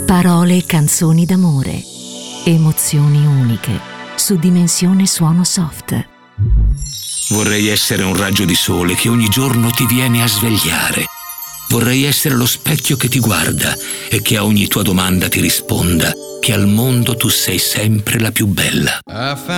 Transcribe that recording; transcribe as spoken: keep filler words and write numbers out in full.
Parole e canzoni d'amore. Emozioni uniche. Su Dimensione Suono Soft. Vorrei essere un raggio di sole che ogni giorno ti viene a svegliare. Vorrei essere lo specchio che ti guarda e che a ogni tua domanda ti risponda che al mondo tu sei sempre la più bella.